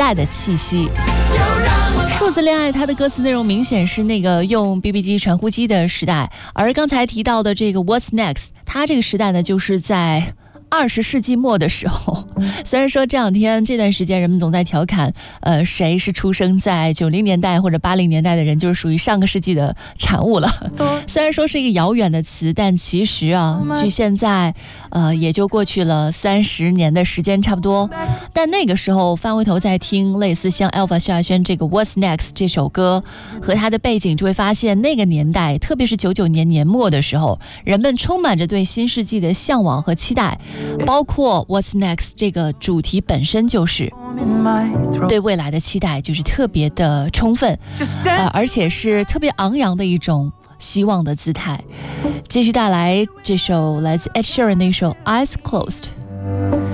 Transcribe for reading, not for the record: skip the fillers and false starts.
代的气息。数字恋爱，它的歌词内容明显是那个用 BB 机传呼机的时代，而刚才提到的这个 What's Next， 它这个时代呢，就是在20世纪末的时候。虽然说这两天这段时间人们总在调侃谁是出生在90年代或者80年代的人就是属于上个世纪的产物了。虽然说是一个遥远的词，但其实啊距现在也就过去了30年的时间差不多。但那个时候翻回头再听类似像 Elva 萧亚轩这个 What's Next 这首歌和它的背景，就会发现那个年代，特别是99年年末的时候，人们充满着对新世纪的向往和期待，包括 What's Next 这个主题本身就是对未来的期待，就是特别的充分，而且是特别昂扬的一种希望的姿态。继续带来这首来自 Ed Sheeran 的一首 Eyes Closed。